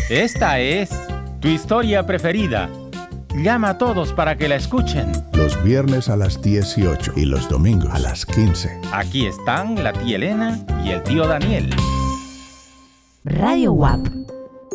Esta es tu historia preferida. Llama a todos para que la escuchen. Los viernes a las 18 y los domingos a las 15. Aquí están la tía Elena y el tío Daniel. Radio WAP